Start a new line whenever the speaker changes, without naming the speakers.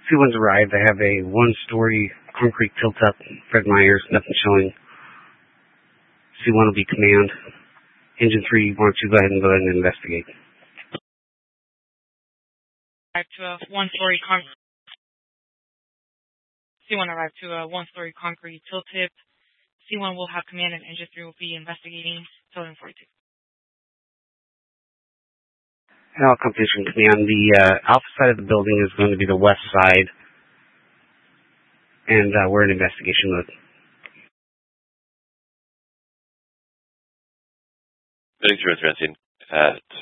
C1's arrived. I have a one-story concrete tilt-up, Fred Myers, nothing showing. C1 will be command. Engine 3, why don't you go ahead and investigate.
To a one-story concrete. C1 arrived to a one-story concrete tilt tip. C1 will have command and Engine 3 will be investigating Southern 42.
All companies from command. The alpha side of the building is going to be the west side, and we're in investigation mode.
Building 2 advancing at